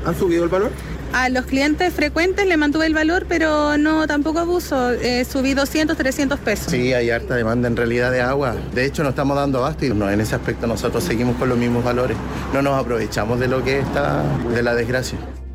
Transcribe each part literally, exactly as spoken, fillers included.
¿Han subido el valor? A los clientes frecuentes le mantuve el valor, pero no tampoco abuso. Eh, subí doscientos, trescientos pesos. Sí, hay harta demanda en realidad de agua. De hecho, no estamos dando abasto y no, en ese aspecto nosotros seguimos con los mismos valores. No nos aprovechamos de lo que está, de la desgracia.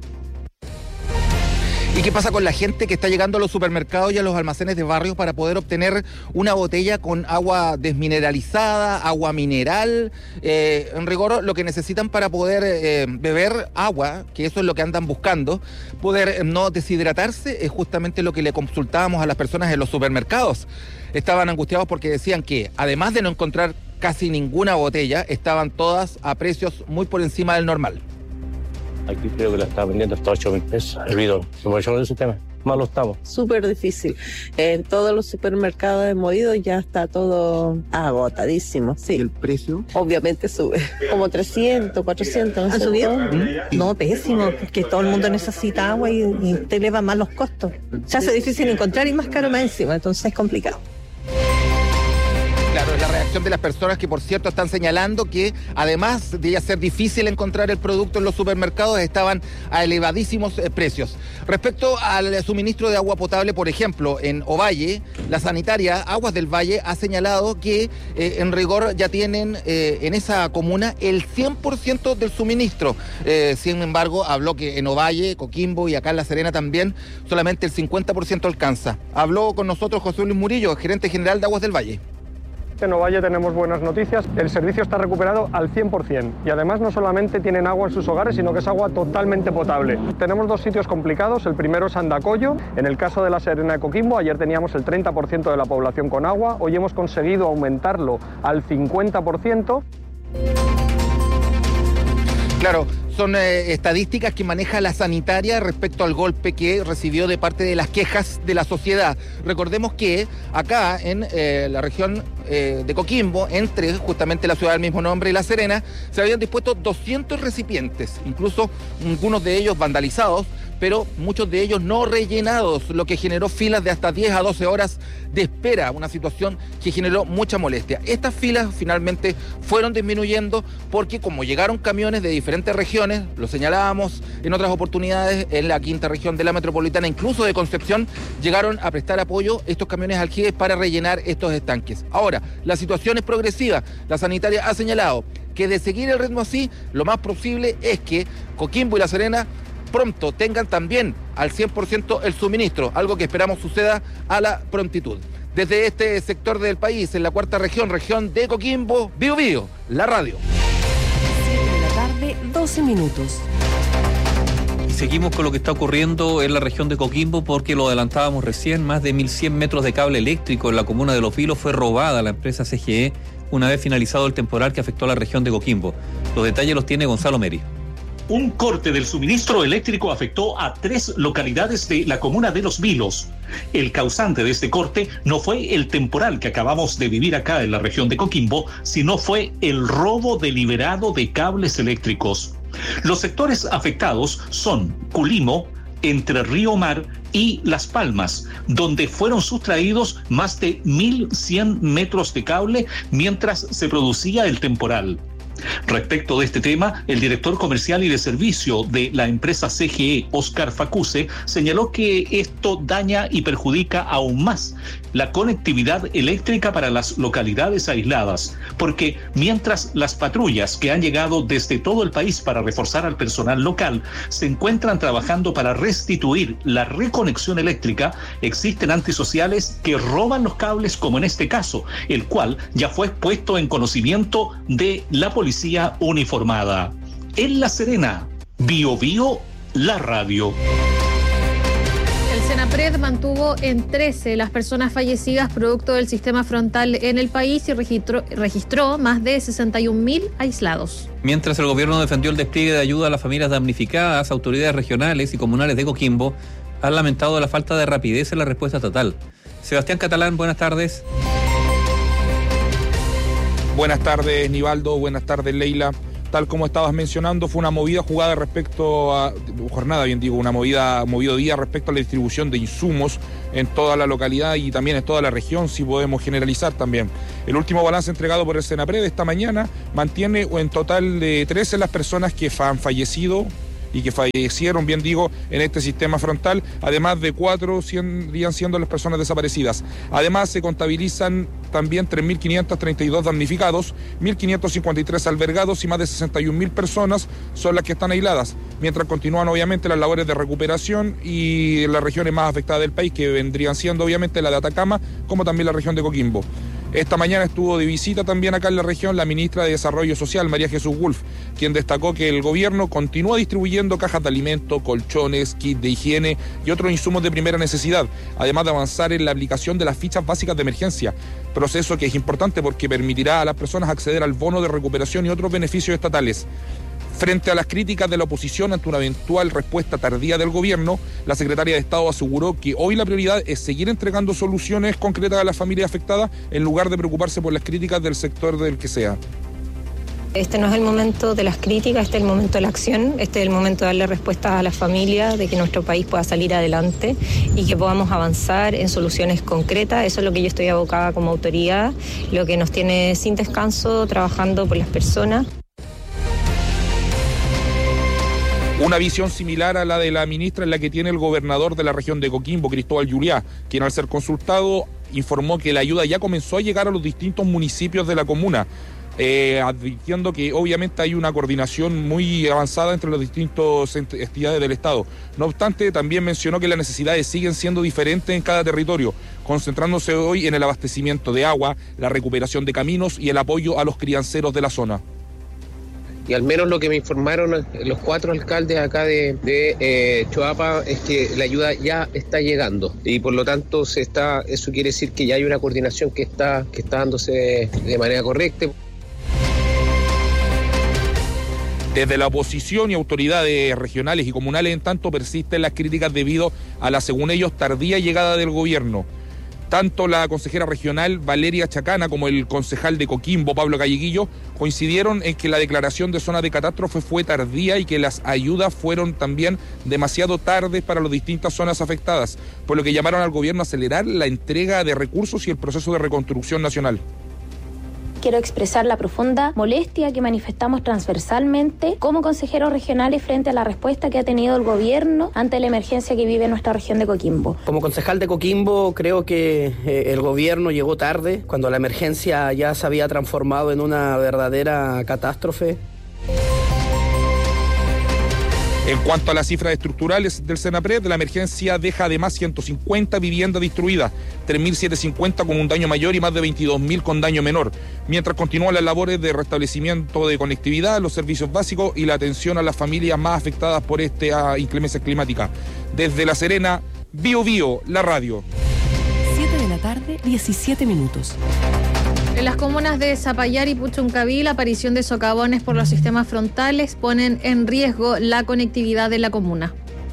¿Y qué pasa con la gente que está llegando a los supermercados y a los almacenes de barrios para poder obtener una botella con agua desmineralizada, agua mineral? Eh, en rigor, lo que necesitan para poder eh, beber agua, que eso es lo que andan buscando, poder eh, no deshidratarse, es justamente lo que le consultábamos a las personas en los supermercados. Estaban angustiados porque decían que, además de no encontrar casi ninguna botella, estaban todas a precios muy por encima del normal. Aquí creo que la está vendiendo hasta ocho mil pesos el bidón. Por eso ese tema, malo estamos. Súper difícil. En todos los supermercados de Movido ya está todo agotadísimo. Sí. ¿Y el precio? Obviamente sube. Como trescientos, cuatrocientos. ¿Han subido? ¿Mm? No, pésimo, porque todo el mundo necesita agua y, y te elevan más los costos. Se hace difícil encontrar y más caro más encima, entonces es complicado. Claro, es la reacción de las personas que, por cierto, están señalando que, además de ya ser difícil encontrar el producto en los supermercados, estaban a elevadísimos eh, precios. Respecto al suministro de agua potable, por ejemplo, en Ovalle, la sanitaria Aguas del Valle ha señalado que, eh, en rigor, ya tienen eh, en esa comuna el cien por ciento del suministro. Eh, sin embargo, habló que en Ovalle, Coquimbo y acá en La Serena también, solamente el cincuenta por ciento alcanza. Habló con nosotros José Luis Murillo, gerente general de Aguas del Valle. En Ovalle tenemos buenas noticias, el servicio está recuperado al cien por ciento y además no solamente tienen agua en sus hogares, sino que es agua totalmente potable. Tenemos dos sitios complicados, el primero es Andacollo, en el caso de La Serena de Coquimbo, ayer teníamos el treinta por ciento de la población con agua, hoy hemos conseguido aumentarlo al cincuenta por ciento. Claro, son eh, estadísticas que maneja la sanitaria respecto al golpe que recibió de parte de las quejas de la sociedad. Recordemos que acá en eh, la región eh, de Coquimbo, entre justamente la ciudad del mismo nombre y La Serena, se habían dispuesto doscientos recipientes, incluso algunos de ellos vandalizados, pero muchos de ellos no rellenados, lo que generó filas de hasta diez a doce horas de espera, una situación que generó mucha molestia. Estas filas finalmente fueron disminuyendo porque como llegaron camiones de diferentes regiones, lo señalábamos en otras oportunidades, en la quinta región de la metropolitana, incluso de Concepción, llegaron a prestar apoyo estos camiones aljibes para rellenar estos estanques. Ahora, la situación es progresiva. La sanitaria ha señalado que de seguir el ritmo así, lo más posible es que Coquimbo y La Serena pronto tengan también al cien por ciento el suministro, algo que esperamos suceda a la prontitud. Desde este sector del país, en la cuarta región, región de Coquimbo, Bío Bío, la radio. siete de la tarde, doce minutos. Y seguimos con lo que está ocurriendo en la región de Coquimbo porque lo adelantábamos recién, más de mil cien metros de cable eléctrico en la comuna de Los Vilos fue robada a la empresa C G E una vez finalizado el temporal que afectó a la región de Coquimbo. Los detalles los tiene Gonzalo Meri. Un corte del suministro eléctrico afectó a tres localidades de la comuna de Los Vilos. El causante de este corte no fue el temporal que acabamos de vivir acá en la región de Coquimbo, sino fue el robo deliberado de cables eléctricos. Los sectores afectados son Culimo, Entre Río Mar y Las Palmas, donde fueron sustraídos más de mil cien metros de cable mientras se producía el temporal. Respecto de este tema, el director comercial y de servicio de la empresa C G E, Oscar Facuse, señaló que esto daña y perjudica aún más la conectividad eléctrica para las localidades aisladas, porque mientras las patrullas que han llegado desde todo el país para reforzar al personal local se encuentran trabajando para restituir la reconexión eléctrica, existen antisociales que roban los cables, como en este caso, el cual ya fue puesto en conocimiento de la policía uniformada. En La Serena, Bío Bío, la radio. El Senapred mantuvo en trece las personas fallecidas producto del sistema frontal en el país y registró, registró más de sesenta y un mil aislados. Mientras el gobierno defendió el despliegue de ayuda a las familias damnificadas, autoridades regionales y comunales de Coquimbo han lamentado la falta de rapidez en la respuesta estatal. Sebastián Catalán, buenas tardes. Buenas tardes, Nivaldo. Buenas tardes, Leila. Tal como estabas mencionando, fue una movida jugada respecto a, jornada bien digo, una movida, movido día respecto a la distribución de insumos en toda la localidad y también en toda la región, si podemos generalizar también. El último balance entregado por el Senapred esta mañana mantiene en total de trece las personas que han fallecido y que fallecieron, bien digo, en este sistema frontal, además de cuatro seguirían siendo las personas desaparecidas. Además, se contabilizan también tres mil quinientos treinta y dos damnificados, mil quinientos cincuenta y tres albergados y más de sesenta y un mil personas son las que están aisladas, mientras continúan obviamente las labores de recuperación y las regiones más afectadas del país, que vendrían siendo obviamente la de Atacama, como también la región de Coquimbo. Esta mañana estuvo de visita también acá en la región la ministra de Desarrollo Social, María Jesús Wolf, quien destacó que el gobierno continúa distribuyendo cajas de alimento, colchones, kits de higiene y otros insumos de primera necesidad, además de avanzar en la aplicación de las fichas básicas de emergencia, proceso que es importante porque permitirá a las personas acceder al bono de recuperación y otros beneficios estatales. Frente a las críticas de la oposición ante una eventual respuesta tardía del gobierno, la secretaria de Estado aseguró que hoy la prioridad es seguir entregando soluciones concretas a las familias afectadas en lugar de preocuparse por las críticas del sector del que sea. Este no es el momento de las críticas, este es el momento de la acción, este es el momento de darle respuesta a las familias, de que nuestro país pueda salir adelante y que podamos avanzar en soluciones concretas. Eso es lo que yo estoy abocada como autoridad, lo que nos tiene sin descanso trabajando por las personas. Una visión similar a la de la ministra es la que tiene el gobernador de la región de Coquimbo, Cristóbal Juliá, quien al ser consultado informó que la ayuda ya comenzó a llegar a los distintos municipios de la comuna, eh, advirtiendo que obviamente hay una coordinación muy avanzada entre las distintas entidades del Estado. No obstante, también mencionó que las necesidades siguen siendo diferentes en cada territorio, concentrándose hoy en el abastecimiento de agua, la recuperación de caminos y el apoyo a los crianceros de la zona. Y al menos lo que me informaron los cuatro alcaldes acá de, de eh, Choapa es que la ayuda ya está llegando y por lo tanto se está, eso quiere decir que ya hay una coordinación que está, que está dándose de manera correcta. Desde la oposición y autoridades regionales y comunales, en tanto, persisten las críticas debido a la, según ellos, tardía llegada del gobierno. Tanto la consejera regional Valeria Chacana como el concejal de Coquimbo, Pablo Calleguillo, coincidieron en que la declaración de zona de catástrofe fue tardía y que las ayudas fueron también demasiado tardes para las distintas zonas afectadas, por lo que llamaron al gobierno a acelerar la entrega de recursos y el proceso de reconstrucción nacional. Quiero expresar la profunda molestia que manifestamos transversalmente como consejeros regionales frente a la respuesta que ha tenido el gobierno ante la emergencia que vive nuestra región de Coquimbo. Como concejal de Coquimbo, creo que eh, el gobierno llegó tarde, cuando la emergencia ya se había transformado en una verdadera catástrofe. En cuanto a las cifras estructurales del Senapred, la emergencia deja además ciento cincuenta viviendas destruidas, tres mil setecientos cincuenta con un daño mayor y más de veintidós mil con daño menor, mientras continúan las labores de restablecimiento de conectividad, los servicios básicos y la atención a las familias más afectadas por esta inclemencia climática. Desde La Serena, Bio Bio, la radio. siete de la tarde, diecisiete minutos. En las comunas de Zapallar y Puchuncaví, la aparición de socavones por los sistemas frontales ponen en riesgo la conectividad de la comuna.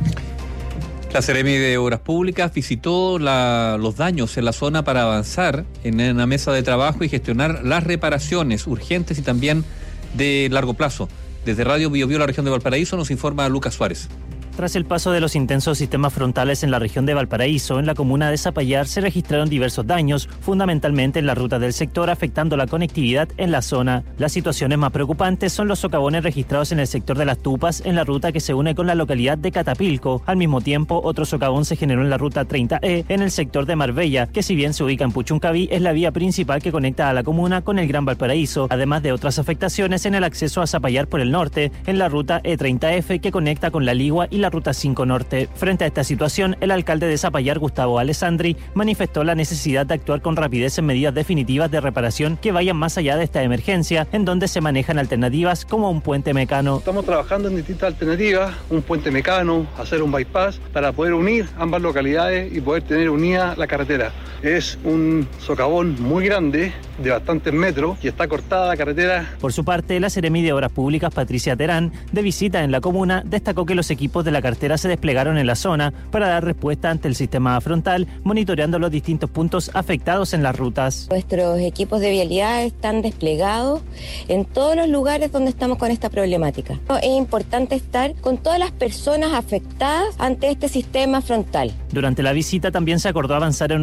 La Seremi de Obras Públicas visitó la, los daños en la zona para avanzar en una mesa de trabajo y gestionar las reparaciones urgentes y también de largo plazo. Desde Radio Bio Bio, la región de Valparaíso, nos informa Lucas Suárez. Tras el paso de los intensos sistemas frontales en la región de Valparaíso, en la comuna de Zapallar se registraron diversos daños, fundamentalmente en la ruta del sector, afectando la conectividad en la zona. Las situaciones más preocupantes son los socavones registrados en el sector de Las Tupas, en la ruta que se une con la localidad de Catapilco. Al mismo tiempo, otro socavón se generó en la ruta treinta E, en el sector de Marbella, que si bien se ubica en Puchuncaví, es la vía principal que conecta a la comuna con el Gran Valparaíso, además de otras afectaciones en el acceso a Zapallar por el norte, en la ruta E treinta F, que conecta con la Ligua y la ruta cinco Norte. Frente a esta situación, el alcalde de Zapallar, Gustavo Alessandri, manifestó la necesidad de actuar con rapidez en medidas definitivas de reparación que vayan más allá de esta emergencia, en donde se manejan alternativas como un puente mecano. Estamos trabajando en distintas alternativas, un puente mecano, hacer un bypass, para poder unir ambas localidades y poder tener unida la carretera. Es un socavón muy grande, de bastantes metros, y está cortada la carretera. Por su parte, la Seremi de Obras Públicas, Patricia Terán, de visita en la comuna, destacó que los equipos de la cartera se desplegaron en la zona para dar respuesta ante el sistema frontal, monitoreando los distintos puntos afectados en las rutas. Nuestros equipos de vialidad están desplegados en todos los lugares donde estamos con esta problemática. Es importante estar con todas las personas afectadas ante este sistema frontal. Durante la visita también se acordó avanzar en una coordinación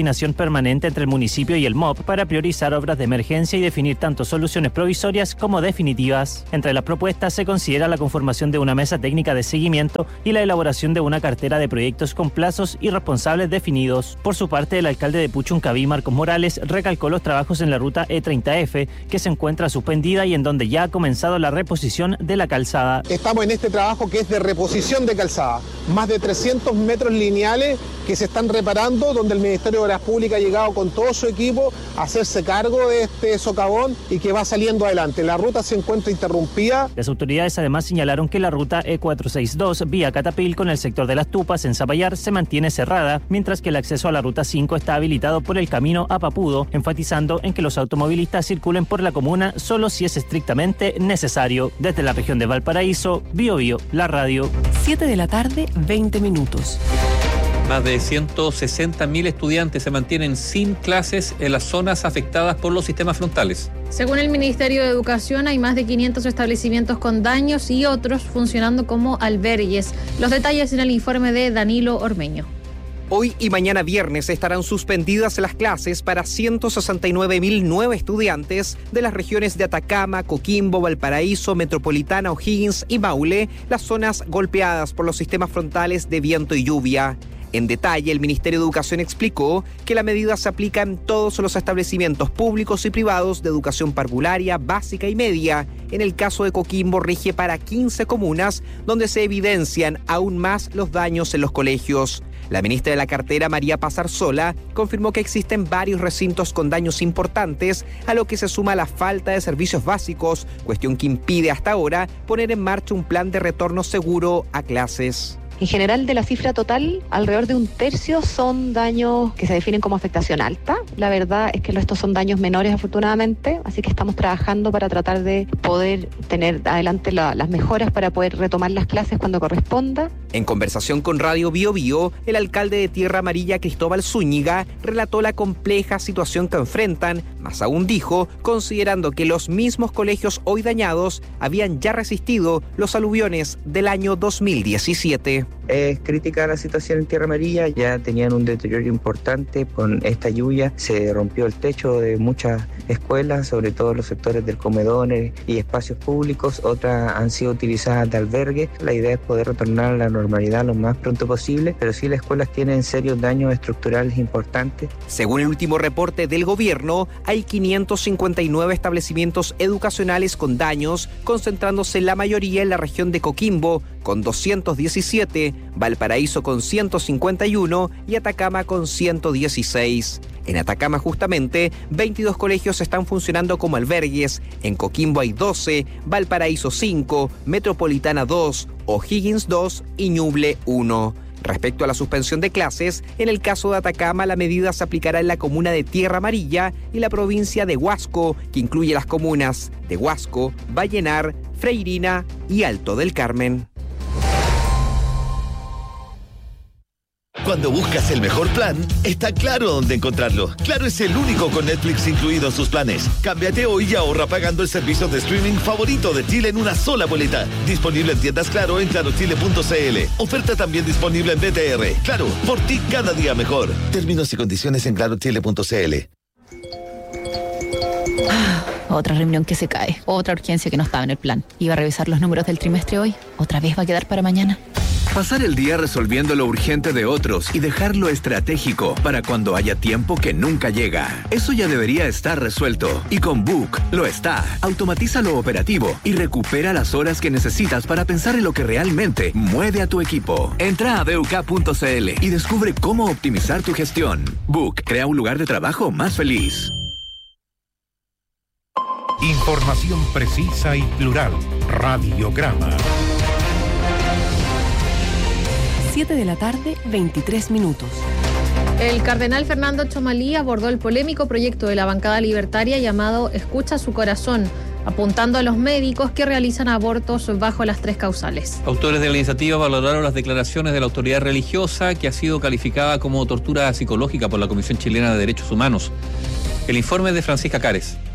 coordinación permanente entre el municipio y el M O P para priorizar obras de emergencia y definir tanto soluciones provisorias como definitivas. Entre las propuestas se considera la conformación de una mesa técnica de seguimiento y la elaboración de una cartera de proyectos con plazos y responsables definidos. Por su parte, el alcalde de Puchuncaví, Marcos Morales, recalcó los trabajos en la ruta E treinta F, que se encuentra suspendida y en donde ya ha comenzado la reposición de la calzada. Estamos en este trabajo que es de reposición de calzada. Más de trescientos metros lineales que se están reparando, donde el Ministerio de Obras Públicas ha llegado con todo su equipo a hacerse cargo de este socavón y que va saliendo adelante. La ruta se encuentra interrumpida. Las autoridades además señalaron que la ruta E cuatrocientos sesenta y dos, vía Catapil con el sector de Las Tupas en Zapallar, se mantiene cerrada, mientras que el acceso a la ruta cinco está habilitado por el camino a Papudo, enfatizando en que los automovilistas circulen por la comuna solo si es estrictamente necesario. Desde la región de Valparaíso, Bio Bio, la radio. siete de la tarde, veinte minutos. Más de ciento sesenta mil estudiantes se mantienen sin clases en las zonas afectadas por los sistemas frontales. Según el Ministerio de Educación, hay más de quinientos establecimientos con daños y otros funcionando como albergues. Los detalles en el informe de Danilo Ormeño. Hoy y mañana viernes estarán suspendidas las clases para ciento sesenta y nueve mil nueve estudiantes de las regiones de Atacama, Coquimbo, Valparaíso, Metropolitana, O'Higgins y Maule, las zonas golpeadas por los sistemas frontales de viento y lluvia. En detalle, el Ministerio de Educación explicó que la medida se aplica en todos los establecimientos públicos y privados de educación parvularia, básica y media. En el caso de Coquimbo, rige para quince comunas, donde se evidencian aún más los daños en los colegios. La ministra de la cartera, María Pazarsola, confirmó que existen varios recintos con daños importantes, a lo que se suma la falta de servicios básicos, cuestión que impide hasta ahora poner en marcha un plan de retorno seguro a clases. En general, de la cifra total, alrededor de un tercio son daños que se definen como afectación alta. La verdad es que estos son daños menores, afortunadamente, así que estamos trabajando para tratar de poder tener adelante la, las mejoras para poder retomar las clases cuando corresponda. En conversación con Radio Bio Bio, el alcalde de Tierra Amarilla, Cristóbal Zúñiga, relató la compleja situación que enfrentan, más aún dijo, considerando que los mismos colegios hoy dañados habían ya resistido los aluviones del año dos mil diecisiete. Es crítica la situación en Tierra Amarilla, ya tenían un deterioro importante con esta lluvia, se rompió el techo de muchas escuelas, sobre todo los sectores del comedores y espacios públicos, otras han sido utilizadas de albergue. La idea es poder retornar a la normalidad lo más pronto posible, pero sí las escuelas tienen serios daños estructurales importantes. Según el último reporte del gobierno, hay quinientos cincuenta y nueve establecimientos educacionales con daños, concentrándose la mayoría en la región de Coquimbo, con doscientos diecisiete, Valparaíso con ciento cincuenta y uno y Atacama con ciento dieciséis. En Atacama, justamente, veintidós colegios están funcionando como albergues. En Coquimbo hay doce, Valparaíso cinco, Metropolitana dos, O'Higgins dos y Ñuble uno. Respecto a la suspensión de clases, en el caso de Atacama, la medida se aplicará en la comuna de Tierra Amarilla y la provincia de Huasco, que incluye las comunas de Huasco, Vallenar, Freirina y Alto del Carmen. Cuando buscas el mejor plan, está Claro dónde encontrarlo. Claro es el único con Netflix incluido en sus planes. Cámbiate hoy y ahorra pagando el servicio de streaming favorito de Chile en una sola boleta. Disponible en tiendas Claro en claro chile punto c l. Oferta también disponible en B T R. Claro, por ti cada día mejor. Términos y condiciones en claro chile punto c l. Ah, otra reunión que se cae. Otra urgencia que no estaba en el plan. Iba a revisar los números del trimestre hoy. ¿Otra vez va a quedar para mañana? Pasar el día resolviendo lo urgente de otros y dejar lo estratégico para cuando haya tiempo que nunca llega. Eso ya debería estar resuelto. Y con Book lo está. Automatiza lo operativo y recupera las horas que necesitas para pensar en lo que realmente mueve a tu equipo. Entra a b u k punto c l y descubre cómo optimizar tu gestión. Book crea un lugar de trabajo más feliz. Información precisa y plural. Radiograma. siete de la tarde, veintitrés minutos. El cardenal Fernando Chomalí abordó el polémico proyecto de la bancada libertaria llamado Escucha su corazón, apuntando a los médicos que realizan abortos bajo las tres causales. Autores de la iniciativa valoraron las declaraciones de la autoridad religiosa, que ha sido calificada como tortura psicológica por la Comisión Chilena de Derechos Humanos. El informe de Francisca Cares.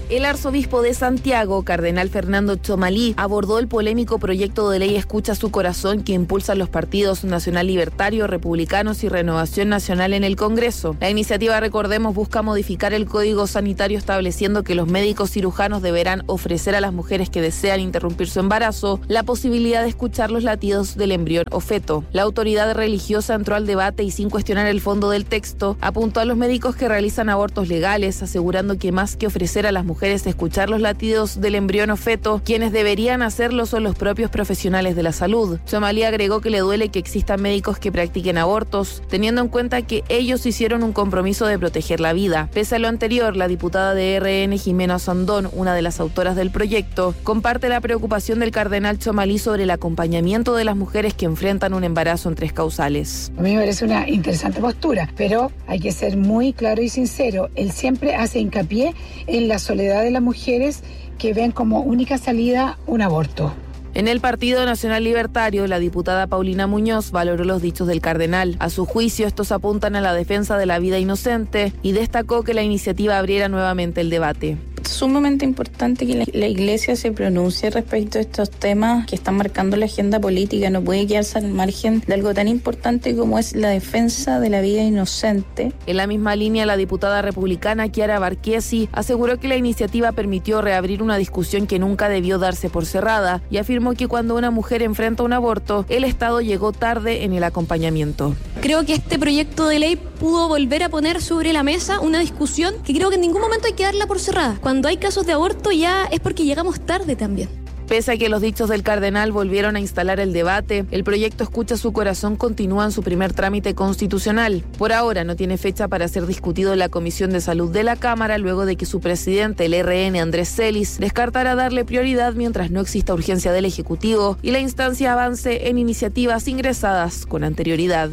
El arzobispo de Santiago, cardenal Fernando Chomalí, abordó el polémico proyecto de ley Escucha su corazón que impulsan los partidos Nacional Libertario, Republicanos y Renovación Nacional en el Congreso. La iniciativa, recordemos, busca modificar el Código Sanitario estableciendo que los médicos cirujanos deberán ofrecer a las mujeres que desean interrumpir su embarazo la posibilidad de escuchar los latidos del embrión o feto. La autoridad religiosa entró al debate y, sin cuestionar el fondo del texto, apuntó a los médicos que realizan abortos legales, asegurando que más que ofrecer a las mujeres escuchar los latidos del embrión o feto, quienes deberían hacerlo son los propios profesionales de la salud. Chomalí agregó que le duele que existan médicos que practiquen abortos, teniendo en cuenta que ellos hicieron un compromiso de proteger la vida. Pese a lo anterior, la diputada de R N, Jimena Sandón, una de las autoras del proyecto, comparte la preocupación del cardenal Chomalí sobre el acompañamiento de las mujeres que enfrentan un embarazo en tres causales. A mí me parece una interesante postura, pero hay que ser muy claro y sincero. Él siempre hace hincapié en la soledad de las mujeres que ven como única salida un aborto. En el Partido Nacional Libertario, la diputada Paulina Muñoz valoró los dichos del cardenal. A su juicio, estos apuntan a la defensa de la vida inocente y destacó que la iniciativa abriera nuevamente el debate. Sumamente importante que la Iglesia se pronuncie respecto a estos temas que están marcando la agenda política. No puede quedarse al margen de algo tan importante como es la defensa de la vida inocente. En la misma línea, la diputada republicana Chiara Barchiesi aseguró que la iniciativa permitió reabrir una discusión que nunca debió darse por cerrada y afirmó que cuando una mujer enfrenta un aborto, el Estado llegó tarde en el acompañamiento. Creo que este proyecto de ley pudo volver a poner sobre la mesa una discusión que creo que en ningún momento hay que darla por cerrada. Cuando hay casos de aborto ya es porque llegamos tarde también. Pese a que los dichos del cardenal volvieron a instalar el debate, el proyecto Escucha su corazón continúa en su primer trámite constitucional. Por ahora no tiene fecha para ser discutido en la Comisión de Salud de la Cámara, luego de que su presidente, el R N, Andrés Celis, descartara darle prioridad mientras no exista urgencia del Ejecutivo y la instancia avance en iniciativas ingresadas con anterioridad.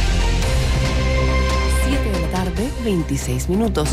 siete de la tarde, veintiséis minutos.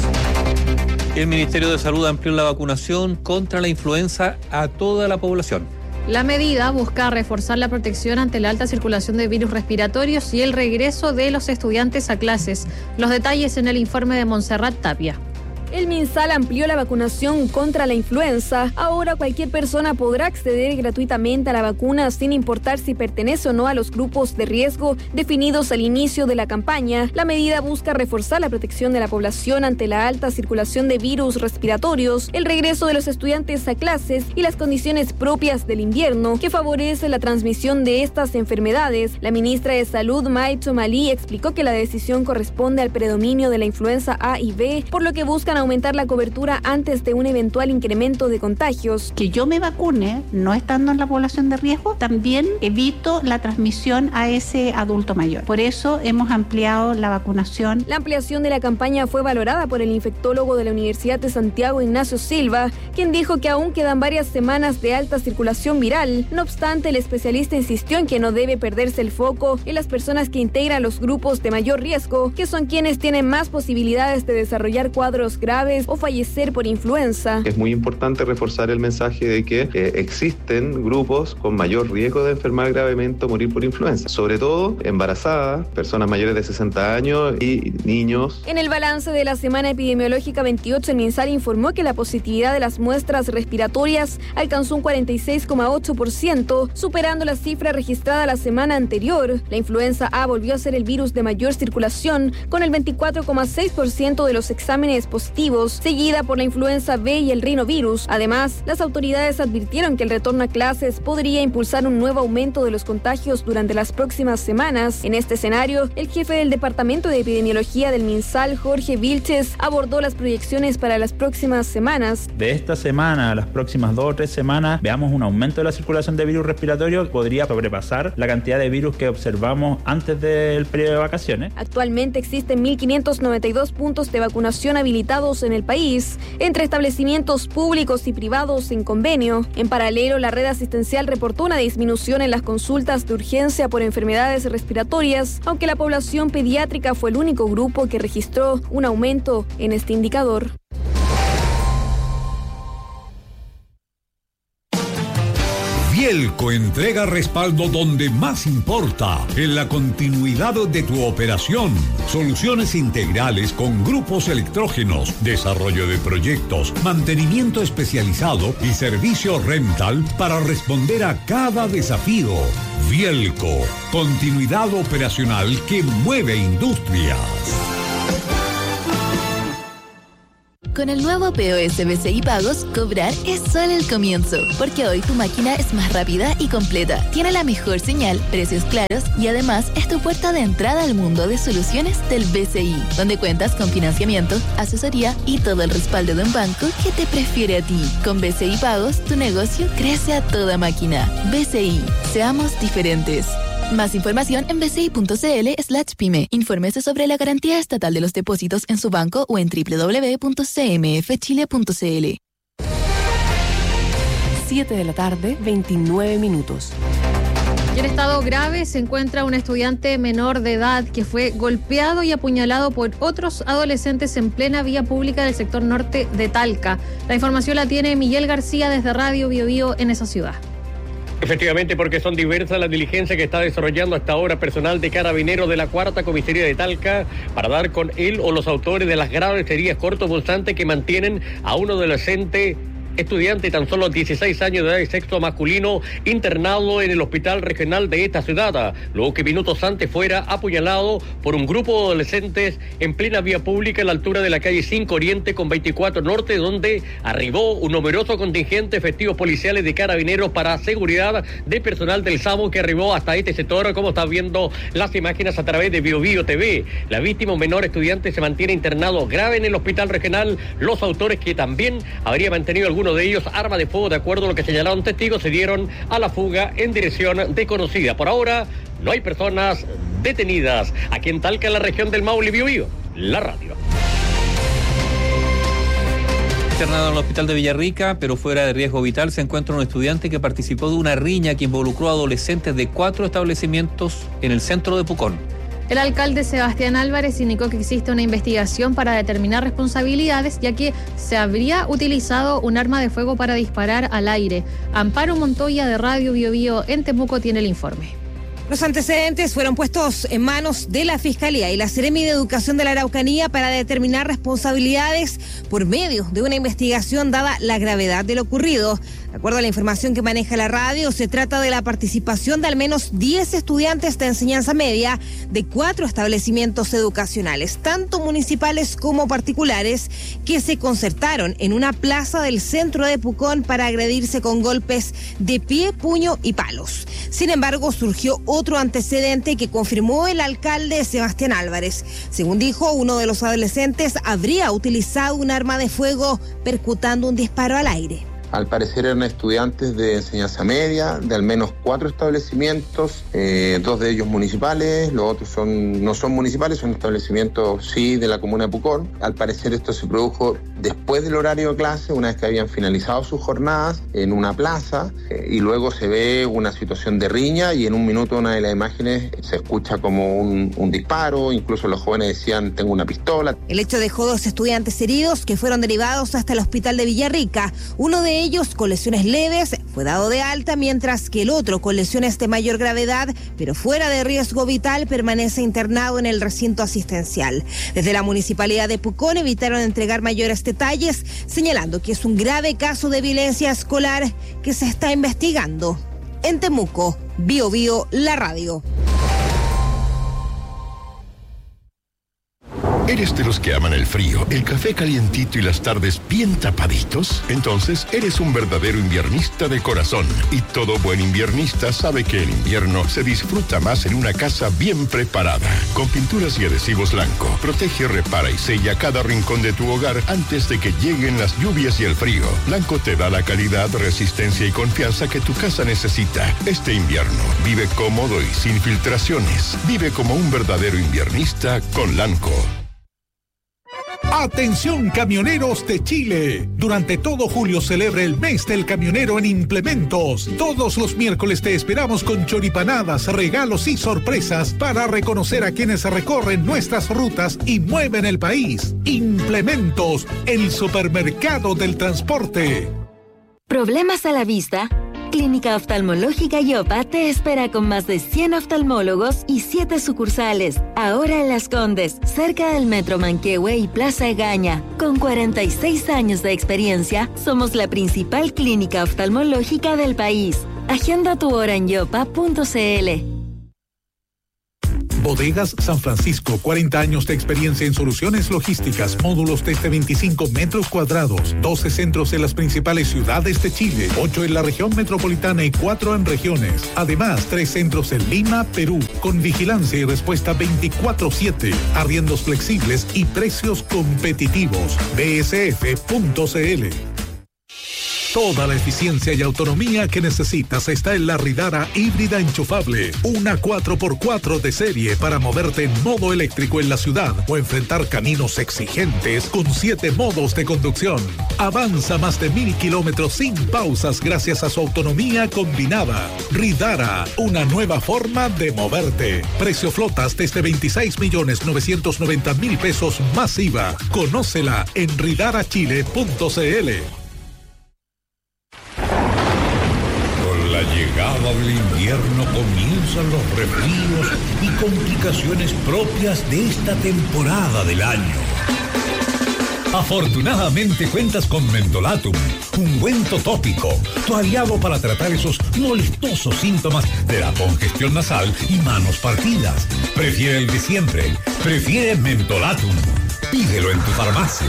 El Ministerio de Salud amplió la vacunación contra la influenza a toda la población. La medida busca reforzar la protección ante la alta circulación de virus respiratorios y el regreso de los estudiantes a clases. Los detalles en el informe de Montserrat Tapia. El MinSal amplió la vacunación contra la influenza. Ahora cualquier persona podrá acceder gratuitamente a la vacuna sin importar si pertenece o no a los grupos de riesgo definidos al inicio de la campaña. La medida busca reforzar la protección de la población ante la alta circulación de virus respiratorios, el regreso de los estudiantes a clases y las condiciones propias del invierno que favorece la transmisión de estas enfermedades. La ministra de Salud, May Chomalí, explicó que la decisión corresponde al predominio de la influenza A y B, por lo que buscan aumentar la cobertura antes de un eventual incremento de contagios. Que yo me vacune, no estando en la población de riesgo, también evito la transmisión a ese adulto mayor. Por eso hemos ampliado la vacunación. La ampliación de la campaña fue valorada por el infectólogo de la Universidad de Santiago, Ignacio Silva, quien dijo que aún quedan varias semanas de alta circulación viral. No obstante, el especialista insistió en que no debe perderse el foco en las personas que integran los grupos de mayor riesgo, que son quienes tienen más posibilidades de desarrollar cuadros graves o fallecer por influenza. Es muy importante reforzar el mensaje de que eh, existen grupos con mayor riesgo de enfermar gravemente o morir por influenza, sobre todo embarazadas, personas mayores de sesenta años y niños. En el balance de la semana epidemiológica veintiocho, el MinSal informó que la positividad de las muestras respiratorias alcanzó un cuarenta y seis coma ocho por ciento, superando la cifra registrada la semana anterior. La influenza A volvió a ser el virus de mayor circulación, con el veinticuatro coma seis por ciento de los exámenes positivos, seguida por la influenza B y el rinovirus. Además, las autoridades advirtieron que el retorno a clases podría impulsar un nuevo aumento de los contagios durante las próximas semanas. En este escenario, el jefe del Departamento de Epidemiología del MinSal, Jorge Vilches, abordó las proyecciones para las próximas semanas. De esta semana a las próximas dos o tres semanas, veamos un aumento de la circulación de virus respiratorio que podría sobrepasar la cantidad de virus que observamos antes del periodo de vacaciones. Actualmente existen mil quinientos noventa y dos puntos de vacunación habilitados en el país, entre establecimientos públicos y privados en convenio. En paralelo, la red asistencial reportó una disminución en las consultas de urgencia por enfermedades respiratorias, aunque la población pediátrica fue el único grupo que registró un aumento en este indicador. Vielco entrega respaldo donde más importa, en la continuidad de tu operación. Soluciones integrales con grupos electrógenos, desarrollo de proyectos, mantenimiento especializado y servicio rental para responder a cada desafío. Vielco, continuidad operacional que mueve industrias. Con el nuevo P O S B C I Pagos, cobrar es solo el comienzo, porque hoy tu máquina es más rápida y completa, tiene la mejor señal, precios claros y además es tu puerta de entrada al mundo de soluciones del B C I, donde cuentas con financiamiento, asesoría y todo el respaldo de un banco que te prefiere a ti. Con B C I Pagos, tu negocio crece a toda máquina. B C I, seamos diferentes. Más información en bci.cl slash pyme. Infórmese sobre la garantía estatal de los depósitos en su banco o en doble u doble u doble u punto c m f chile punto c l. siete de la tarde, veintinueve minutos. En estado grave se encuentra un estudiante menor de edad que fue golpeado y apuñalado por otros adolescentes en plena vía pública del sector norte de Talca. La información la tiene Miguel García desde Radio Bio Bio en esa ciudad. Efectivamente, porque son diversas las diligencias que está desarrollando hasta ahora personal de Carabineros de la Cuarta Comisaría de Talca para dar con él o los autores de las graves heridas cortopunzantes que mantienen a un adolescente estudiante de tan solo dieciséis años de edad y sexo masculino internado en el hospital regional de esta ciudad, luego que minutos antes fuera apuñalado por un grupo de adolescentes en plena vía pública a la altura de la calle cinco Oriente con veinticuatro Norte, donde arribó un numeroso contingente de efectivos policiales de Carabineros para seguridad de personal del SAMU que arribó hasta este sector, como está viendo las imágenes a través de Bio Bio T V. La víctima, un menor estudiante, se mantiene internado grave en el hospital regional. Los autores, que también habría mantenido algún uno de ellos arma de fuego, de acuerdo a lo que señalaron testigos, se dieron a la fuga en dirección desconocida. Por ahora no hay personas detenidas aquí en Talca, en la región del Maule. Bio Bio, la radio. Internado en el hospital de Villarrica, pero fuera de riesgo vital, se encuentra un estudiante que participó de una riña que involucró a adolescentes de cuatro establecimientos en el centro de Pucón. El alcalde Sebastián Álvarez indicó que existe una investigación para determinar responsabilidades, ya que se habría utilizado un arma de fuego para disparar al aire. Amparo Montoya de Radio Bio Bio en Temuco tiene el informe. Los antecedentes fueron puestos en manos de la Fiscalía y la Seremi de Educación de la Araucanía para determinar responsabilidades por medio de una investigación dada la gravedad de lo ocurrido. De acuerdo a la información que maneja la radio, se trata de la participación de al menos diez estudiantes de enseñanza media de cuatro establecimientos educacionales, tanto municipales como particulares, que se concertaron en una plaza del centro de Pucón para agredirse con golpes de pie, puño y palos. Sin embargo, surgió otro antecedente que confirmó el alcalde Sebastián Álvarez. Según dijo, uno de los adolescentes habría utilizado un arma de fuego percutando un disparo al aire. Al parecer eran estudiantes de enseñanza media, de al menos cuatro establecimientos, eh, dos de ellos municipales, los otros son no son municipales, son establecimientos sí de la comuna de Pucón. Al parecer esto se produjo después del horario de clase, una vez que habían finalizado sus jornadas en una plaza, eh, y luego se ve una situación de riña y en un minuto una de las imágenes se escucha como un, un disparo, incluso los jóvenes decían tengo una pistola. El hecho dejó dos estudiantes heridos que fueron derivados hasta el hospital de Villarrica. Uno de ellos ellos con lesiones leves fue dado de alta, mientras que el otro con lesiones de mayor gravedad, pero fuera de riesgo vital, permanece internado en el recinto asistencial. Desde la Municipalidad de Pucón evitaron entregar mayores detalles, señalando que es un grave caso de violencia escolar que se está investigando. En Temuco, Bio Bio, la radio. ¿Eres de los que aman el frío, el café calientito y las tardes bien tapaditos? Entonces eres un verdadero inviernista de corazón. Y todo buen inviernista sabe que el invierno se disfruta más en una casa bien preparada. Con pinturas y adhesivos Lanco, protege, repara y sella cada rincón de tu hogar antes de que lleguen las lluvias y el frío. Lanco te da la calidad, resistencia y confianza que tu casa necesita. Este invierno, vive cómodo y sin filtraciones. Vive como un verdadero inviernista con Lanco. Atención camioneros de Chile. Durante todo julio celebra el mes del camionero en Implementos. Todos los miércoles te esperamos con choripanadas, regalos y sorpresas para reconocer a quienes recorren nuestras rutas y mueven el país. Implementos, el supermercado del transporte. ¿Problemas a la vista? Clínica Oftalmológica Yopa te espera con más de cien oftalmólogos y siete sucursales. Ahora en Las Condes, cerca del Metro Manquehue y Plaza Egaña. Con cuarenta y seis años de experiencia, somos la principal clínica oftalmológica del país. Agenda tu hora en yopa punto c l. Bodegas San Francisco, cuarenta años de experiencia en soluciones logísticas, módulos desde veinticinco metros cuadrados, doce centros en las principales ciudades de Chile, ocho en la región metropolitana y cuatro en regiones. Además, tres centros en Lima, Perú, con vigilancia y respuesta veinticuatro siete, arriendos flexibles y precios competitivos. b s f punto c l. Toda la eficiencia y autonomía que necesitas está en la Ridara híbrida enchufable. Una cuatro por cuatro de serie para moverte en modo eléctrico en la ciudad o enfrentar caminos exigentes con siete modos de conducción. Avanza más de mil kilómetros sin pausas gracias a su autonomía combinada. Ridara, una nueva forma de moverte. Precio flotas desde veintiséis millones novecientos noventa mil pesos más I V A. Conócela en ridara chile punto c l. La llegada del invierno comienzan los resfríos y complicaciones propias de esta temporada del año. Afortunadamente cuentas con Mentolatum, ungüento tópico, tu aliado para tratar esos molestosos síntomas de la congestión nasal y manos partidas. Prefiere el de siempre, prefiere Mentolatum. Pídelo en tu farmacia.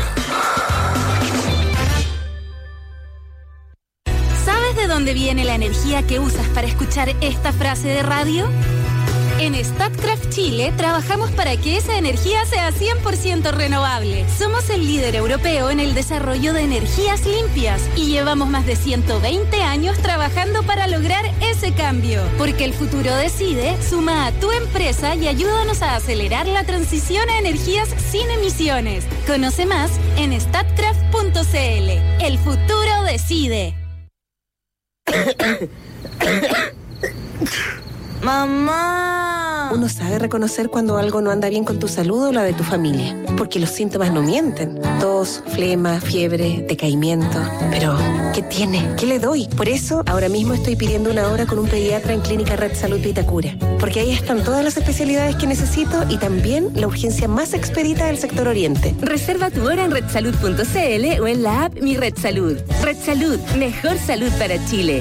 ¿De dónde viene la energía que usas para escuchar esta frase de radio? En Statkraft Chile trabajamos para que esa energía sea cien por ciento renovable. Somos el líder europeo en el desarrollo de energías limpias y llevamos más de ciento veinte años trabajando para lograr ese cambio. Porque el futuro decide, suma a tu empresa y ayúdanos a acelerar la transición a energías sin emisiones. Conoce más en statkraft punto c l. El futuro decide. ¡Mamá! Uno sabe reconocer cuando algo no anda bien con tu salud o la de tu familia, porque los síntomas no mienten. Tos, flema, fiebre, decaimiento. Pero, ¿qué tiene? ¿Qué le doy? Por eso, ahora mismo estoy pidiendo una hora con un pediatra en Clínica Red Salud Vitacura, porque ahí están todas las especialidades que necesito y también la urgencia más expedita del sector oriente. Reserva tu hora en red salud punto c l o en la app Mi Red Salud. Red Salud, mejor salud para Chile.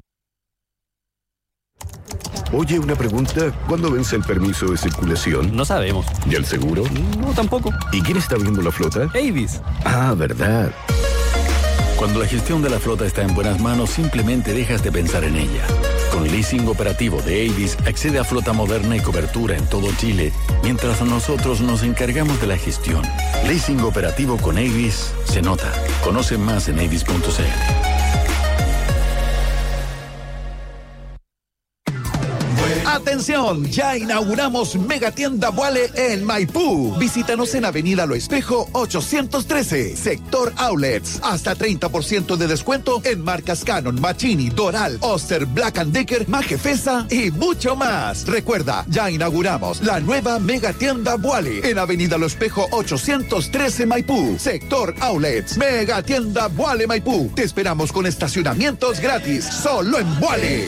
Oye, una pregunta. ¿Cuándo vence el permiso de circulación? No sabemos. ¿Y el seguro? No, tampoco. ¿Y quién está viendo la flota? Avis. Ah, verdad. Cuando la gestión de la flota está en buenas manos, simplemente dejas de pensar en ella. Con leasing operativo de Avis, accede a flota moderna y cobertura en todo Chile, mientras nosotros nos encargamos de la gestión. Leasing operativo con Avis se nota. Conoce más en avis punto c l. ¡Atención! Ya inauguramos Megatienda Vuale en Maipú. Visítanos en Avenida Lo Espejo ochocientos trece, Sector Outlets. Hasta treinta por ciento de descuento en marcas Canon, Machini, Doral, Oster, Black and Decker, Majefesa y mucho más. Recuerda, ya inauguramos la nueva Megatienda Vuale en Avenida Lo Espejo ochocientos trece, Maipú, Sector Outlets. Megatienda Vuale Maipú. Te esperamos con estacionamientos gratis, solo en Vuale.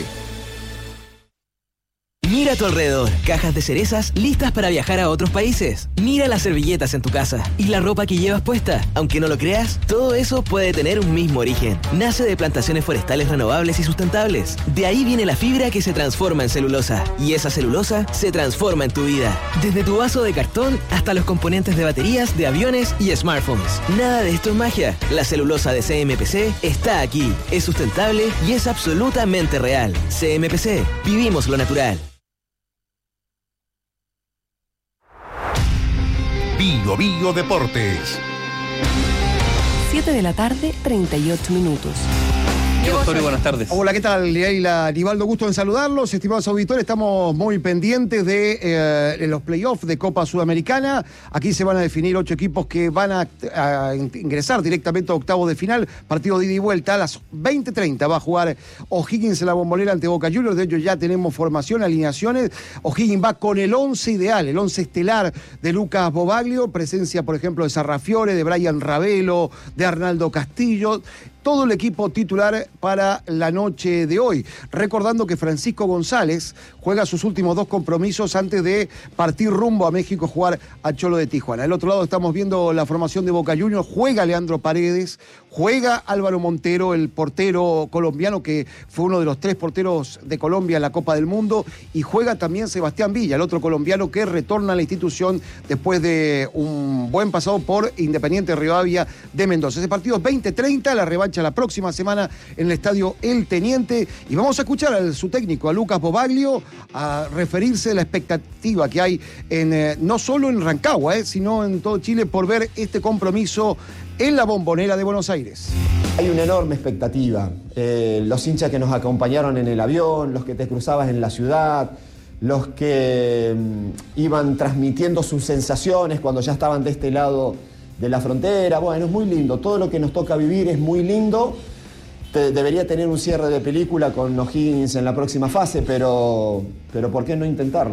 Mira a tu alrededor, cajas de cerezas listas para viajar a otros países. Mira las servilletas en tu casa y la ropa que llevas puesta. Aunque no lo creas, todo eso puede tener un mismo origen. Nace de plantaciones forestales renovables y sustentables. De ahí viene la fibra que se transforma en celulosa. Y esa celulosa se transforma en tu vida. Desde tu vaso de cartón hasta los componentes de baterías, de aviones y smartphones. Nada de esto es magia. La celulosa de C M P C está aquí. Es sustentable y es absolutamente real. C M P C. Vivimos lo natural. Bio Bio Deportes. siete de la tarde, treinta y ocho minutos. Doctor, buenas tardes. Hola, ¿qué tal? Leila Nivaldo, gusto en saludarlos. Estimados auditores, estamos muy pendientes de, eh, de los playoffs de Copa Sudamericana. Aquí se van a definir ocho equipos que van a, a ingresar directamente a octavos de final. Partido de ida y vuelta a las veinte treinta. Va a jugar O'Higgins en la Bombonera ante Boca Juniors. De hecho, ya tenemos formación, alineaciones. O'Higgins va con el once ideal, el once estelar de Lucas Bobaglio. Presencia, por ejemplo, de Sarrafiore, de Brian Ravelo, de Arnaldo Castillo. todo el equipo titular para la noche de hoy. Recordando que Francisco González juega sus últimos dos compromisos antes de partir rumbo a México a jugar a Cholo de Tijuana. Al otro lado estamos viendo la formación de Boca Juniors. Juega Leandro Paredes, juega Álvaro Montero, el portero colombiano que fue uno de los tres porteros de Colombia en la Copa del Mundo, y juega también Sebastián Villa, el otro colombiano que retorna a la institución después de un buen pasado por Independiente Rivadavia de Mendoza. Ese partido es veinte treinta, la revancha la próxima semana en el estadio El Teniente, y vamos a escuchar a su técnico, a Lucas Bobaglio, a referirse a la expectativa que hay en, eh, no solo en Rancagua, eh, sino en todo Chile por ver este compromiso en la Bombonera de Buenos Aires. Hay una enorme expectativa. Eh, los hinchas que nos acompañaron en el avión, los que te cruzabas en la ciudad, los que mm, iban transmitiendo sus sensaciones cuando ya estaban de este lado de la frontera. Bueno, es muy lindo. Todo lo que nos toca vivir es muy lindo. Te, debería tener un cierre de película con O'Higgins en la próxima fase, pero, pero ¿por qué no intentarlo?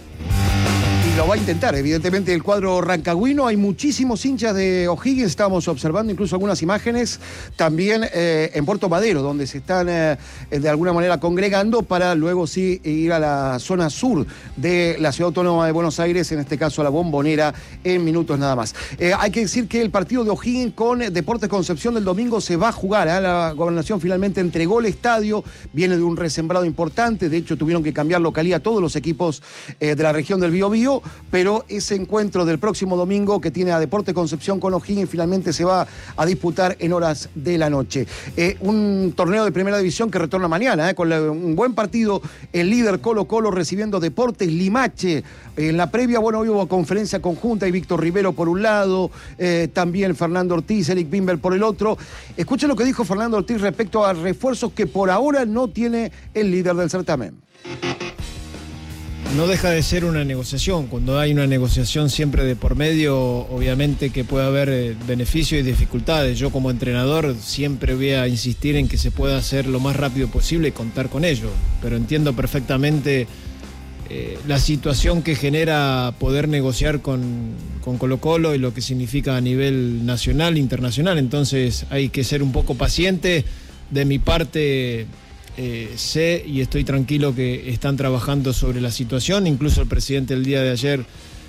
Lo va a intentar, evidentemente, el cuadro rancagüino. Hay muchísimos hinchas de O'Higgins, estamos observando incluso algunas imágenes también eh, en Puerto Madero, donde se están eh, de alguna manera congregando para luego sí ir a la zona sur de la Ciudad Autónoma de Buenos Aires, en este caso a la Bombonera, en minutos nada más. Eh, hay que decir que el partido de O'Higgins con Deportes Concepción del domingo se va a jugar, ¿eh? La Gobernación finalmente entregó el estadio, viene de un resembrado importante, de hecho tuvieron que cambiar localía todos los equipos eh, de la región del Biobío, pero ese encuentro del próximo domingo que tiene a Deportes Concepción con O'Higgins finalmente se va a disputar en horas de la noche. Eh, un torneo de primera división que retorna mañana, eh, con la, un buen partido, el líder Colo Colo recibiendo Deportes Limache. En la previa, bueno, hoy hubo conferencia conjunta y Víctor Rivero por un lado, eh, también Fernando Ortiz, Eric Bimber por el otro. Escuchen lo que dijo Fernando Ortiz respecto a refuerzos que por ahora no tiene el líder del certamen. No deja de ser una negociación. Cuando hay una negociación siempre de por medio, obviamente que puede haber eh, beneficios y dificultades. Yo como entrenador siempre voy a insistir en que se pueda hacer lo más rápido posible y contar con ello. Pero entiendo perfectamente eh, la situación que genera poder negociar con, con Colo Colo y lo que significa a nivel nacional e internacional. Entonces hay que ser un poco paciente. De mi parte... Eh, sé y estoy tranquilo que están trabajando sobre la situación. Incluso el presidente el día de ayer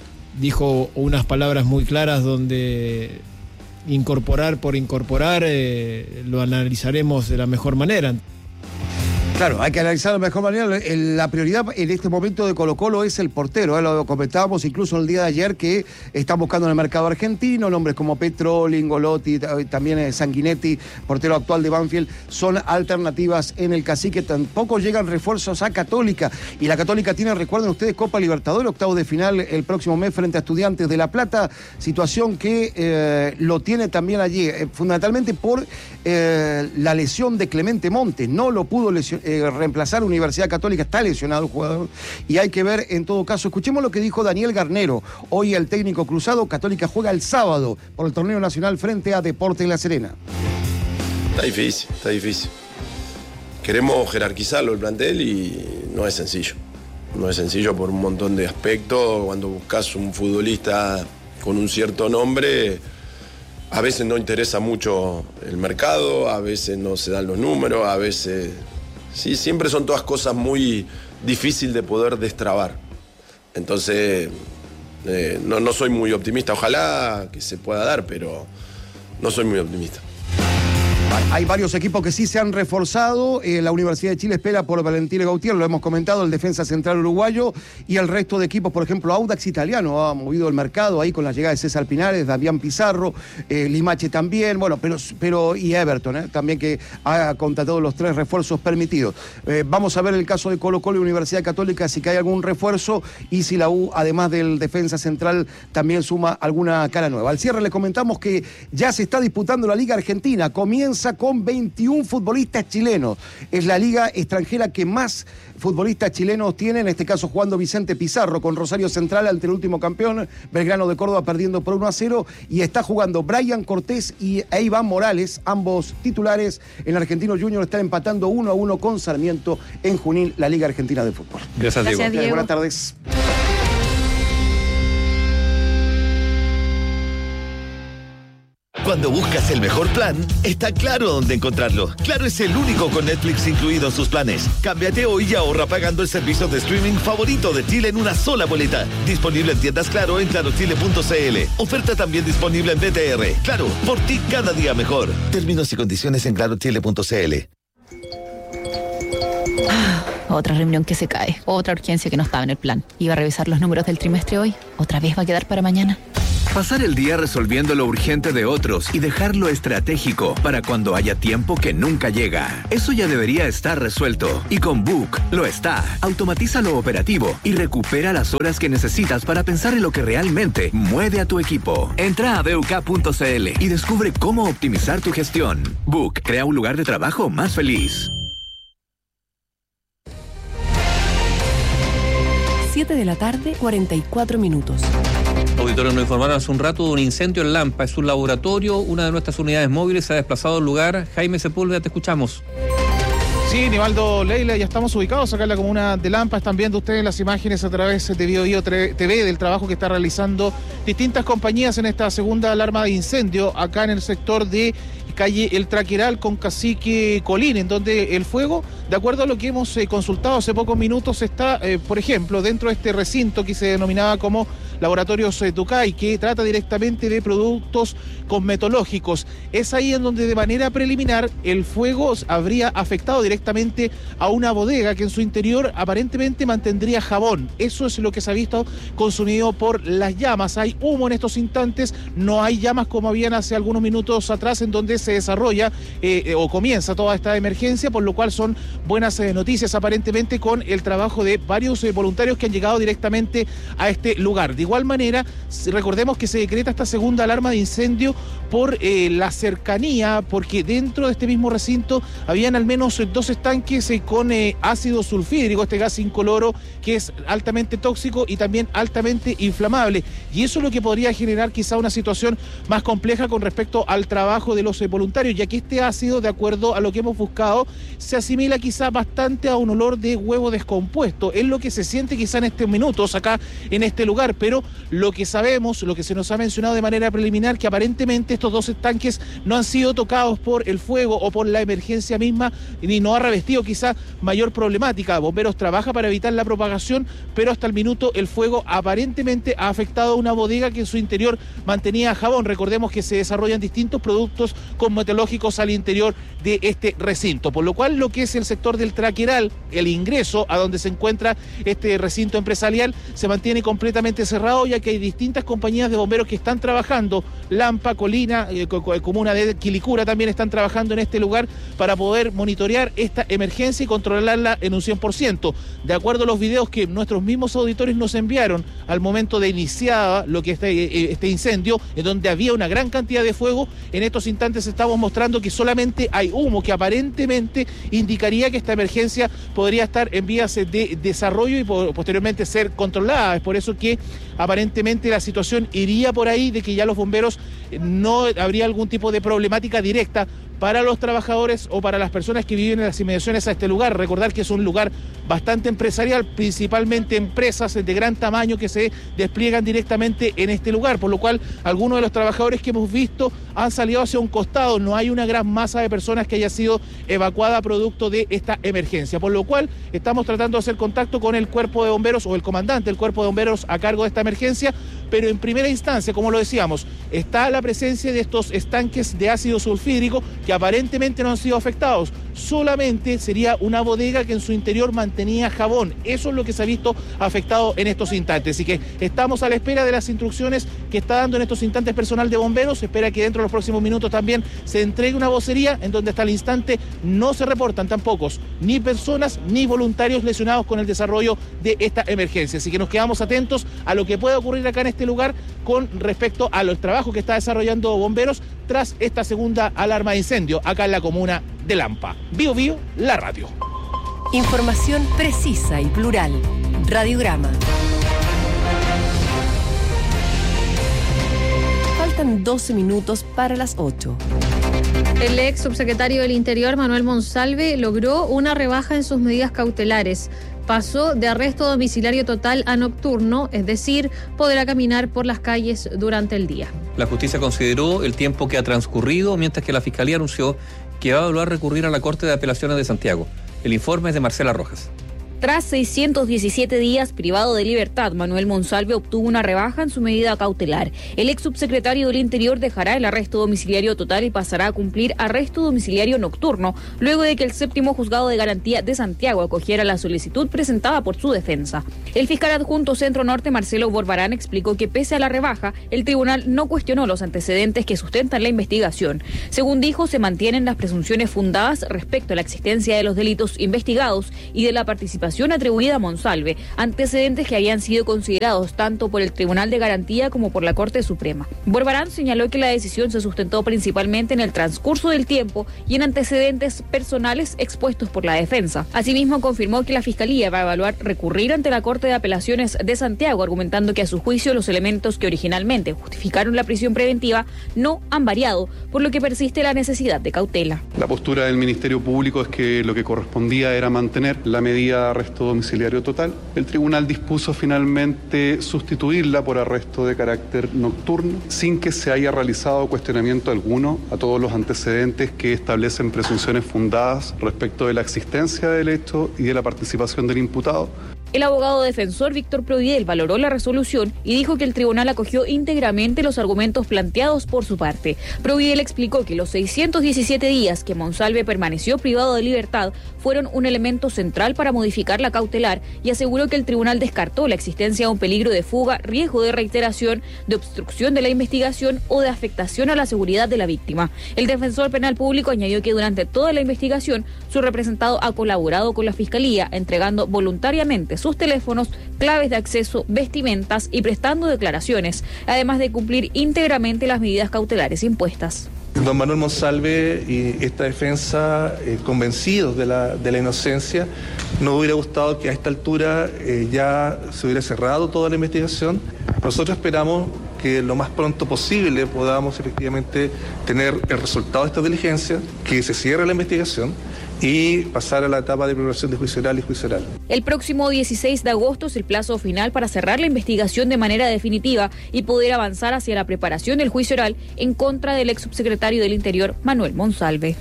dijo unas palabras muy claras donde incorporar por incorporar eh, lo analizaremos de la mejor manera. Claro, hay que analizar de la mejor manera. La prioridad en este momento de Colo Colo es el portero, ¿eh? Lo comentábamos incluso el día de ayer que están buscando en el mercado argentino, nombres como Petroli, Golotti, también Sanguinetti, portero actual de Banfield, son alternativas en el Cacique. Tampoco llegan refuerzos a Católica, y la Católica tiene, recuerden ustedes, Copa Libertadores, octavos de final el próximo mes frente a Estudiantes de La Plata, situación que eh, lo tiene también allí, eh, fundamentalmente por eh, la lesión de Clemente Montes. No lo pudo lesionar. Eh, reemplazar Universidad Católica, está lesionado el jugador y hay que ver en todo caso. Escuchemos lo que dijo Daniel Garnero, hoy el técnico cruzado. Católica juega el sábado por el torneo nacional frente a Deportes La Serena. Está difícil, está difícil. Queremos jerarquizarlo el plantel y no es sencillo. No es sencillo por un montón de aspectos. Cuando buscas un futbolista con un cierto nombre, a veces no interesa mucho el mercado, a veces no se dan los números, a veces... Sí, siempre son todas cosas muy difíciles de poder destrabar. Entonces, eh, no, no soy muy optimista. Ojalá que se pueda dar, pero no soy muy optimista. Hay varios equipos que sí se han reforzado. Eh, la Universidad de Chile espera por Valentín Gautier, lo hemos comentado, el defensa central uruguayo, y el resto de equipos, por ejemplo, Audax Italiano ha movido el mercado ahí con la llegada de César Pinares, Damián Pizarro, eh, Limache también, bueno, pero, pero y Everton, eh, también, que ha contratado los tres refuerzos permitidos. Eh, vamos a ver el caso de Colo Colo y Universidad Católica, si hay algún refuerzo, y si la U, además del defensa central, también suma alguna cara nueva. Al cierre les comentamos que ya se está disputando la Liga Argentina, comienza con veintiún futbolistas chilenos. Es la liga extranjera que más futbolistas chilenos tiene, en este caso jugando Vicente Pizarro con Rosario Central ante el último campeón, Belgrano de Córdoba, perdiendo por uno a cero, y está jugando Brian Cortés y e Iván Morales, ambos titulares. En Argentino Junior está empatando uno a uno con Sarmiento en Junín, la Liga Argentina de Fútbol. Gracias, Diego. Gracias, Diego. Buenas tardes. Cuando buscas el mejor plan, está claro dónde encontrarlo. Claro es el único con Netflix incluido en sus planes. Cámbiate hoy y ahorra pagando el servicio de streaming favorito de Chile en una sola boleta. Disponible en tiendas Claro en claro chile punto c l. Oferta también disponible en B T R. Claro, por ti cada día mejor. Términos y condiciones en claro chile punto c l. Ah, otra reunión que se cae. Otra urgencia que no estaba en el plan. Iba a revisar los números del trimestre hoy. ¿Otra vez va a quedar para mañana? Pasar el día resolviendo lo urgente de otros y dejarlo estratégico para cuando haya tiempo que nunca llega. Eso ya debería estar resuelto. Y con Book lo está. Automatiza lo operativo y recupera las horas que necesitas para pensar en lo que realmente mueve a tu equipo. Entra a b u k punto c l y descubre cómo optimizar tu gestión. Book crea un lugar de trabajo más feliz. siete de la tarde, cuarenta y cuatro minutos. Auditores nos informaron hace un rato de un incendio en Lampa. Es un laboratorio, una de nuestras unidades móviles se ha desplazado al lugar. Jaime Sepúlveda, te escuchamos. Sí, Nivaldo, Leila, ya estamos ubicados acá en la comuna de Lampa. Están viendo ustedes las imágenes a través de Bio Bio T V del trabajo que está realizando distintas compañías en esta segunda alarma de incendio acá en el sector de calle El Traqueral con Cacique Colín, en donde el fuego, de acuerdo a lo que hemos eh, consultado hace pocos minutos, está, eh, por ejemplo, dentro de este recinto que se denominaba como Laboratorios eh, Tucay, que trata directamente de productos cosmetológicos. Es ahí en donde de manera preliminar el fuego habría afectado directamente a una bodega que en su interior aparentemente mantendría jabón. Eso es lo que se ha visto consumido por las llamas. Hay humo en estos instantes, no hay llamas como habían hace algunos minutos atrás, en donde se desarrolla eh, o comienza toda esta emergencia, por lo cual son buenas eh, noticias aparentemente con el trabajo de varios eh, voluntarios que han llegado directamente a este lugar. De igual manera, recordemos que se decreta esta segunda alarma de incendio por eh, la cercanía, porque dentro de este mismo recinto habían al menos dos estanques eh, con eh, ácido sulfídrico, este gas incoloro que es altamente tóxico y también altamente inflamable, y eso es lo que podría generar quizá una situación más compleja con respecto al trabajo de los eh, voluntarios, ya que este ácido, de acuerdo a lo que hemos buscado, se asimila quizá bastante a un olor de huevo descompuesto. Es lo que se siente quizá en estos minutos acá en este lugar, pero lo que sabemos, lo que se nos ha mencionado de manera preliminar, que aparentemente estos dos estanques no han sido tocados por el fuego o por la emergencia misma, ni no ha revestido quizá mayor problemática. Bomberos trabaja para evitar la propagación, pero hasta el minuto el fuego aparentemente ha afectado a una bodega que en su interior mantenía jabón. Recordemos que se desarrollan distintos productos cosmetológicos al interior de este recinto, por lo cual lo que es el sector del Traqueral, el ingreso a donde se encuentra este recinto empresarial, se mantiene completamente cerrado, ya que hay distintas compañías de bomberos que están trabajando. Lampa, Colina, eh, comuna de Quilicura también están trabajando en este lugar para poder monitorear esta emergencia y controlarla en un cien por ciento. De acuerdo a los videos que nuestros mismos auditores nos enviaron al momento de iniciar lo que este, este incendio, en donde había una gran cantidad de fuego, en estos instantes estamos mostrando que solamente hay humo, que aparentemente indicaría que esta emergencia podría estar en vías de desarrollo y posteriormente ser controlada. Es por eso que aparentemente la situación iría por ahí, de que ya los bomberos no habría algún tipo de problemática directa para los trabajadores o para las personas que viven en las inmediaciones a este lugar. Recordar que es un lugar bastante empresarial, principalmente empresas de gran tamaño que se despliegan directamente en este lugar, por lo cual algunos de los trabajadores que hemos visto han salido hacia un costado. No hay una gran masa de personas que haya sido evacuada producto de esta emergencia, por lo cual estamos tratando de hacer contacto con el cuerpo de bomberos o el comandante del cuerpo de bomberos a cargo de esta emergencia, pero en primera instancia, como lo decíamos, está la presencia de estos estanques de ácido sulfídrico que aparentemente no han sido afectados. Solamente sería una bodega que en su interior mantenía jabón. Eso es lo que se ha visto afectado en estos instantes. Así que estamos a la espera de las instrucciones que está dando en estos instantes personal de bomberos. Se espera que dentro de los próximos minutos también se entregue una vocería en donde hasta el instante no se reportan tampoco ni personas ni voluntarios lesionados con el desarrollo de esta emergencia. Así que nos quedamos atentos a lo que pueda ocurrir acá en este lugar con respecto a los trabajos que está desarrollando bomberos tras esta segunda alarma de incendio acá en la comuna de Lampa. Bio Bio, la radio. Información precisa y plural. Radiograma. Faltan doce minutos para las ocho. El ex subsecretario del Interior, Manuel Monsalve, logró una rebaja en sus medidas cautelares. pasó de arresto domiciliario total a nocturno, es decir, podrá caminar por las calles durante el día. La justicia consideró el tiempo que ha transcurrido, mientras que la Fiscalía anunció que va a evaluar recurrir a la Corte de Apelaciones de Santiago. El informe es de Marcela Rojas. Tras seiscientos diecisiete días privado de libertad, Manuel Monsalve obtuvo una rebaja en su medida cautelar. El ex subsecretario del Interior dejará el arresto domiciliario total y pasará a cumplir arresto domiciliario nocturno, luego de que el séptimo juzgado de garantía de Santiago acogiera la solicitud presentada por su defensa. El fiscal adjunto Centro Norte, Marcelo Borbarán, explicó que pese a la rebaja, el tribunal no cuestionó los antecedentes que sustentan la investigación. Según dijo, se mantienen las presunciones fundadas respecto a la existencia de los delitos investigados y de la participación atribuida a Monsalve, antecedentes que habían sido considerados tanto por el Tribunal de Garantía como por la Corte Suprema. Borbarán señaló que la decisión se sustentó principalmente en el transcurso del tiempo y en antecedentes personales expuestos por la defensa. Asimismo, confirmó que la Fiscalía va a evaluar recurrir ante la Corte de Apelaciones de Santiago, argumentando que a su juicio los elementos que originalmente justificaron la prisión preventiva no han variado, por lo que persiste la necesidad de cautela. La postura del Ministerio Público es que lo que correspondía era mantener la medida arresto domiciliario total. El tribunal dispuso finalmente sustituirla por arresto de carácter nocturno, sin que se haya realizado cuestionamiento alguno a todos los antecedentes que establecen presunciones fundadas respecto de la existencia del hecho y de la participación del imputado. El abogado defensor Víctor Providel valoró la resolución y dijo que el tribunal acogió íntegramente los argumentos planteados por su parte. Providel explicó que los seiscientos diecisiete días que Monsalve permaneció privado de libertad fueron un elemento central para modificar la cautelar y aseguró que el tribunal descartó la existencia de un peligro de fuga, riesgo de reiteración, de obstrucción de la investigación o de afectación a la seguridad de la víctima. El defensor penal público añadió que durante toda la investigación su representado ha colaborado con la Fiscalía, entregando voluntariamente sus teléfonos, claves de acceso, vestimentas y prestando declaraciones, además de cumplir íntegramente las medidas cautelares impuestas. Don Manuel Monsalve y esta defensa, eh, convencidos de la, de la inocencia, nos hubiera gustado que a esta altura eh, ya se hubiera cerrado toda la investigación. Nosotros esperamos que lo más pronto posible podamos efectivamente tener el resultado de esta diligencia, que se cierre la investigación y pasar a la etapa de preparación de juicio oral y juicio oral. El próximo dieciséis de agosto es el plazo final para cerrar la investigación de manera definitiva y poder avanzar hacia la preparación del juicio oral en contra del ex subsecretario del Interior, Manuel Monsalve.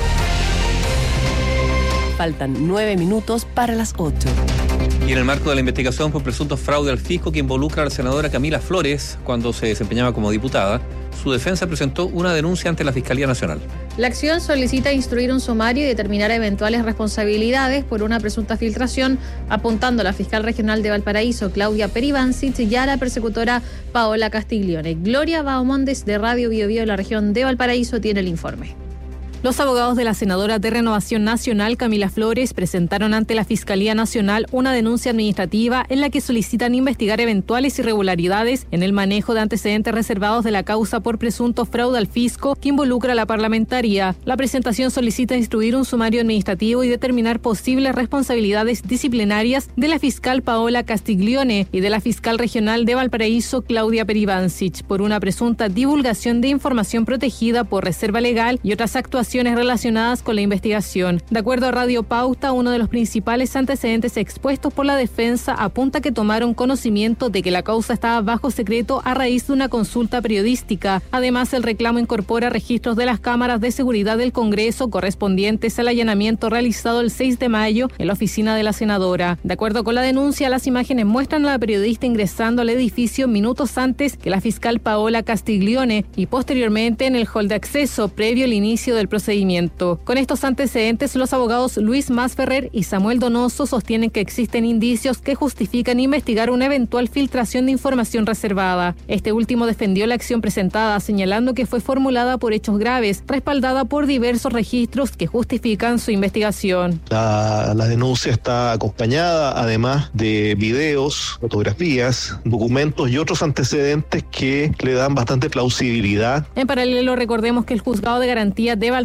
Faltan nueve minutos para las ocho. Y en el marco de la investigación por presunto fraude al fisco que involucra a la senadora Camila Flores cuando se desempeñaba como diputada, su defensa presentó una denuncia ante la Fiscalía Nacional. La acción solicita instruir un sumario y determinar eventuales responsabilidades por una presunta filtración, apuntando a la fiscal regional de Valparaíso, Claudia Peribancic, y a la persecutora Paola Castiglione. Gloria Baumondes, de Radio Bio Bio de la región de Valparaíso, tiene el informe. Los abogados de la senadora de Renovación Nacional, Camila Flores, presentaron ante la Fiscalía Nacional una denuncia administrativa en la que solicitan investigar eventuales irregularidades en el manejo de antecedentes reservados de la causa por presunto fraude al fisco que involucra a la parlamentaria. La presentación solicita instruir un sumario administrativo y determinar posibles responsabilidades disciplinarias de la fiscal Paola Castiglione y de la fiscal regional de Valparaíso, Claudia Peribancic, por una presunta divulgación de información protegida por reserva legal y otras actuaciones relacionadas con la investigación. De acuerdo a Radio Pauta, uno de los principales antecedentes expuestos por la defensa apunta que tomaron conocimiento de que la causa estaba bajo secreto a raíz de una consulta periodística. Además, el reclamo incorpora registros de las cámaras de seguridad del Congreso correspondientes al allanamiento realizado el seis de mayo en la oficina de la senadora. De acuerdo con la denuncia, las imágenes muestran a la periodista ingresando al edificio minutos antes que la fiscal Paola Castiglione y posteriormente en el hall de acceso previo al inicio del procedimiento. Con estos antecedentes, los abogados Luis Masferrer y Samuel Donoso sostienen que existen indicios que justifican investigar una eventual filtración de información reservada. Este último defendió la acción presentada, señalando que fue formulada por hechos graves, respaldada por diversos registros que justifican su investigación. La, la denuncia está acompañada además de videos, fotografías, documentos y otros antecedentes que le dan bastante plausibilidad. En paralelo, recordemos que el juzgado de garantía de Valparaíso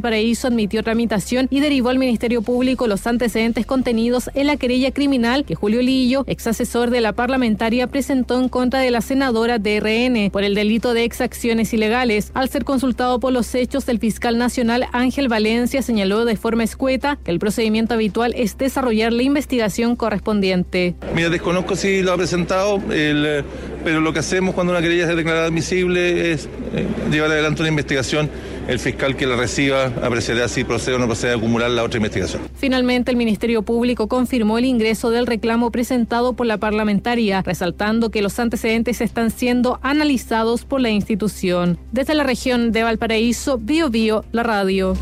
Valparaíso admitió tramitación y derivó al Ministerio Público los antecedentes contenidos en la querella criminal que Julio Lillo, ex asesor de la parlamentaria, presentó en contra de la senadora D R N por el delito de exacciones ilegales. Al ser consultado por los hechos, el fiscal nacional Ángel Valencia señaló de forma escueta que el procedimiento habitual es desarrollar la investigación correspondiente. Mira, desconozco si lo ha presentado, el, pero lo que hacemos cuando una querella es declarada admisible es eh, llevar adelante una investigación. El fiscal que la reciba apreciará si procede o no procede a acumular la otra investigación. Finalmente, el Ministerio Público confirmó el ingreso del reclamo presentado por la parlamentaria, resaltando que los antecedentes están siendo analizados por la institución. Desde la región de Valparaíso, Bio Bio, la radio.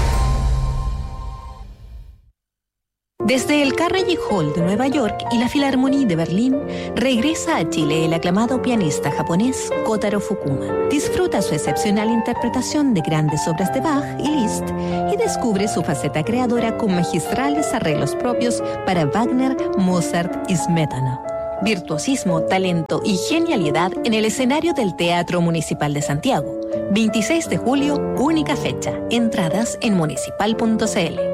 Desde el Carnegie Hall de Nueva York y la Philharmonie de Berlín, regresa a Chile el aclamado pianista japonés Kotaro Fukuma. Disfruta su excepcional interpretación de grandes obras de Bach y Liszt y descubre su faceta creadora con magistrales arreglos propios para Wagner, Mozart y Smetana. Virtuosismo, talento y genialidad en el escenario del Teatro Municipal de Santiago. veintiséis de julio, única fecha. Entradas en municipal punto c l.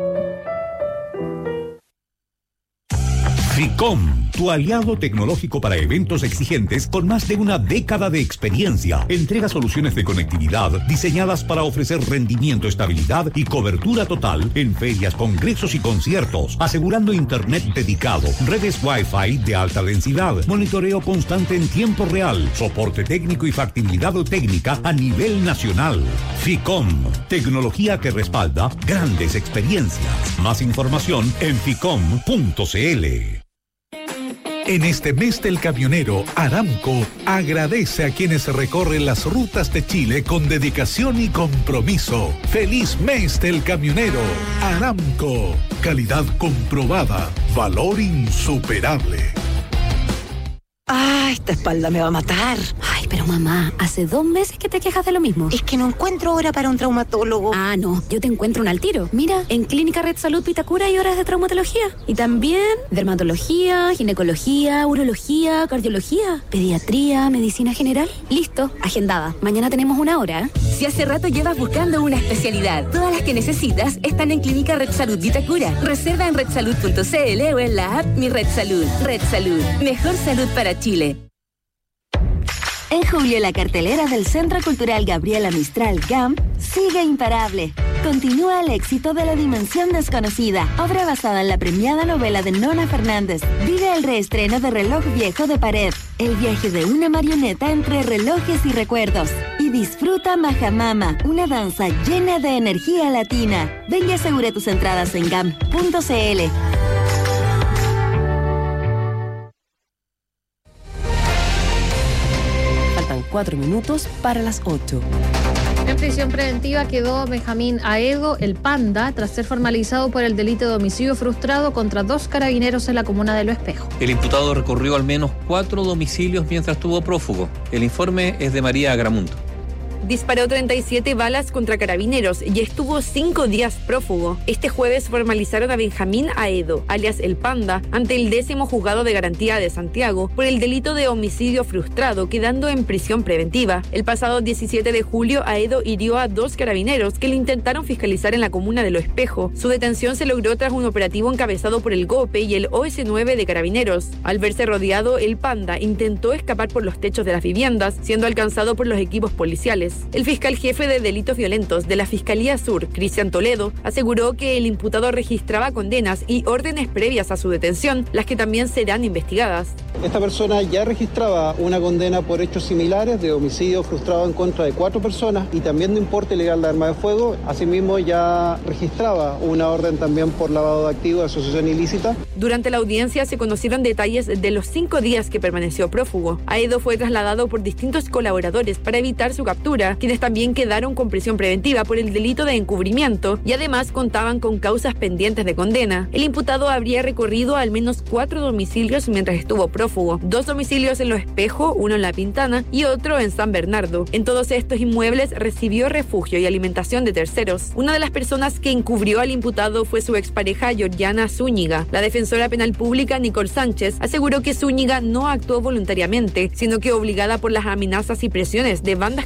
FICOM, tu aliado tecnológico para eventos exigentes con más de una década de experiencia. Entrega soluciones de conectividad diseñadas para ofrecer rendimiento, estabilidad y cobertura total en ferias, congresos y conciertos, asegurando internet dedicado, redes Wi-Fi de alta densidad, monitoreo constante en tiempo real, soporte técnico y factibilidad técnica a nivel nacional. FICOM, tecnología que respalda grandes experiencias. Más información en ficom punto c l. En este mes del camionero, Aramco agradece a quienes recorren las rutas de Chile con dedicación y compromiso. ¡Feliz mes del camionero! Aramco, calidad comprobada, valor insuperable. Ah, esta espalda me va a matar. Ay, pero mamá, hace dos meses que te quejas de lo mismo. Es que no encuentro hora para un traumatólogo. Ah, no, yo te encuentro un al tiro. Mira, en Clínica Red Salud Vitacura hay horas de traumatología. Y también dermatología, ginecología, urología, cardiología, pediatría, medicina general. Listo, agendada. Mañana tenemos una hora. Si hace rato llevas buscando una especialidad, todas las que necesitas están en Clínica Red Salud Vitacura. Reserva en red salud punto c l o en la app Mi Red Salud. Red Salud, mejor salud para Chile. En julio, la cartelera del Centro Cultural Gabriela Mistral G A M sigue imparable. Continúa el éxito de La Dimensión Desconocida, obra basada en la premiada novela de Nona Fernández. Vive el reestreno de Reloj Viejo de Pared, el viaje de una marioneta entre relojes y recuerdos. Y disfruta Majamama, una danza llena de energía latina. Ven y asegura tus entradas en gam punto c l. Cuatro minutos para las ocho. En prisión preventiva quedó Benjamín Aedo, el Panda, tras ser formalizado por el delito de homicidio frustrado contra dos carabineros en la comuna de Lo Espejo. El imputado recorrió al menos cuatro domicilios mientras estuvo prófugo. El informe es de María Agramundo. Disparó treinta y siete balas contra carabineros y estuvo cinco días prófugo. Este jueves formalizaron a Benjamín Aedo, alias El Panda, ante el décimo juzgado de garantía de Santiago por el delito de homicidio frustrado, quedando en prisión preventiva. El pasado diecisiete de julio, Aedo hirió a dos carabineros que le intentaron fiscalizar en la comuna de Lo Espejo. Su detención se logró tras un operativo encabezado por el GOPE y el O S nueve de Carabineros. Al verse rodeado, El Panda intentó escapar por los techos de las viviendas, siendo alcanzado por los equipos policiales. El fiscal jefe de delitos violentos de la Fiscalía Sur, Cristian Toledo, aseguró que el imputado registraba condenas y órdenes previas a su detención, las que también serán investigadas. Esta persona ya registraba una condena por hechos similares de homicidio frustrado en contra de cuatro personas y también de importe ilegal de arma de fuego. Asimismo, ya registraba una orden también por lavado de activos de asociación ilícita. Durante la audiencia se conocieron detalles de los cinco días que permaneció prófugo. Aedo fue trasladado por distintos colaboradores para evitar su captura, quienes también quedaron con prisión preventiva por el delito de encubrimiento y además contaban con causas pendientes de condena. El imputado habría recorrido al menos cuatro domicilios mientras estuvo prófugo, dos domicilios en Lo Espejo, uno en La Pintana y otro en San Bernardo. En todos estos inmuebles recibió refugio y alimentación de terceros. Una de las personas que encubrió al imputado fue su expareja Georgiana Zúñiga. La defensora penal pública Nicole Sánchez aseguró que Zúñiga no actuó voluntariamente, sino que obligada por las amenazas y presiones de bandas criminales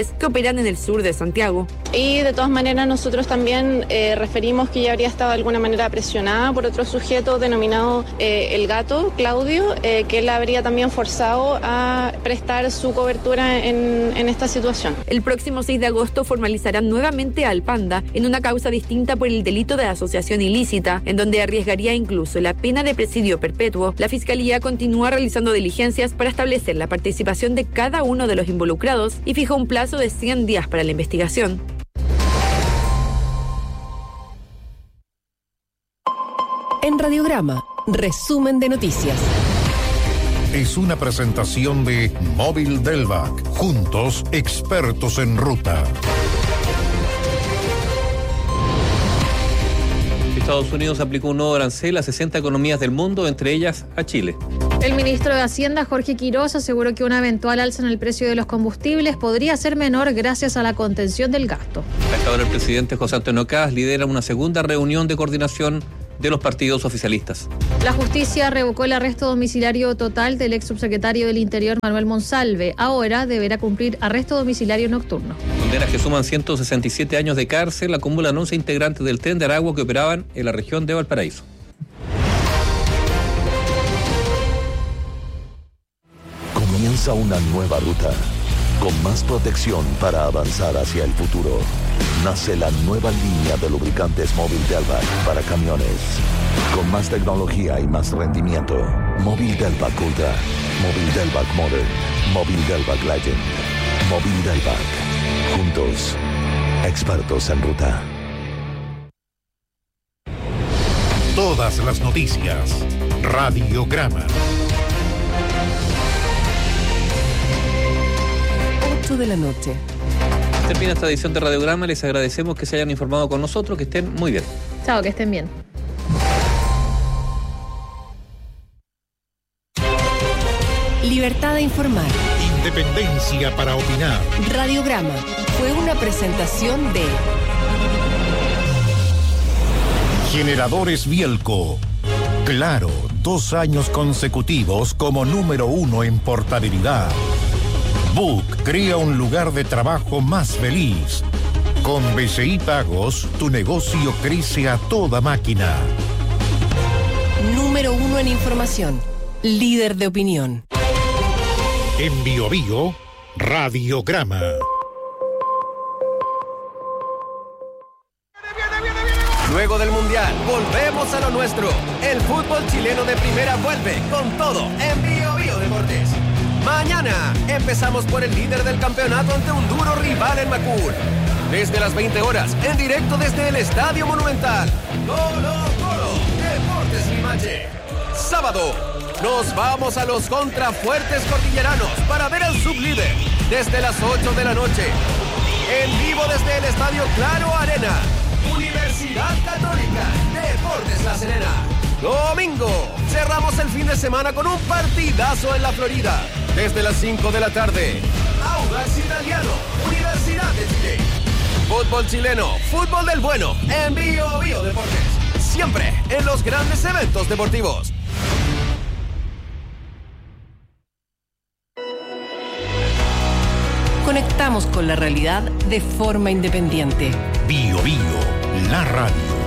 juveniles que operan en el sur de Santiago. Y de todas maneras nosotros también eh, referimos que ella habría estado de alguna manera presionada por otro sujeto denominado eh, El Gato, Claudio, eh, que él habría también forzado a prestar su cobertura en, en esta situación. El próximo seis de agosto formalizarán nuevamente al Panda en una causa distinta por el delito de asociación ilícita, en donde arriesgaría incluso la pena de presidio perpetuo. La Fiscalía continúa realizando diligencias para establecer la participación de cada uno de los involucrados y fijó un plazo de cien días para la investigación. En Radiograma, resumen de noticias. Es una presentación de Móvil Delvac. Juntos, expertos en ruta. Estados Unidos aplicó un nuevo arancel a sesenta economías del mundo, entre ellas a Chile. El ministro de Hacienda, Jorge Quiroz, aseguró que una eventual alza en el precio de los combustibles podría ser menor gracias a la contención del gasto. A esta hora el presidente José Antonio Kast lidera una segunda reunión de coordinación de los partidos oficialistas. La justicia revocó el arresto domiciliario total del ex subsecretario del Interior, Manuel Monsalve. Ahora deberá cumplir arresto domiciliario nocturno. Condenas que suman ciento sesenta y siete años de cárcel acumulan once integrantes del Tren de Aragua que operaban en la región de Valparaíso. Comienza una nueva ruta, con más protección para avanzar hacia el futuro. Nace la nueva línea de lubricantes Móvil Delvac para camiones. Con más tecnología y más rendimiento. Móvil Delvac Ultra, Móvil Delvac Modern, Móvil Delvac Legend, Móvil Delvac. Juntos, expertos en ruta. Todas las noticias. Radiograma. ocho de la noche. Termina esta edición de Radiograma. Les agradecemos que se hayan informado con nosotros. Que estén muy bien. Chao, que estén bien. Libertad de informar. Independencia para opinar. Radiograma fue una presentación de Generadores Bielco. Claro, dos años consecutivos como número uno en portabilidad. Book crea un lugar de trabajo más feliz. Con B C I Pagos, tu negocio crece a toda máquina. Número uno en información. Líder de opinión. En Bio Bio, Radiograma. Luego del Mundial, volvemos a lo nuestro. El fútbol chileno de primera vuelve con todo en Bio Bio Deportes. Mañana empezamos por el líder del campeonato ante un duro rival en Macul. Desde las veinte horas, en directo desde el Estadio Monumental. Colo Colo, Deportes Limache. Sábado, nos vamos a los contrafuertes cordilleranos para ver al sublíder desde las ocho de la noche. En vivo desde el Estadio Claro Arena. Universidad Católica, Deportes La Serena. Domingo, cerramos el fin de semana con un partidazo en la Florida. Desde las cinco de la tarde, Audax Italiano, Universidad de Chile. Fútbol chileno, fútbol del bueno, en Bio Bio Deportes. Siempre en los grandes eventos deportivos. Conectamos con la realidad de forma independiente. Bio Bio, la radio.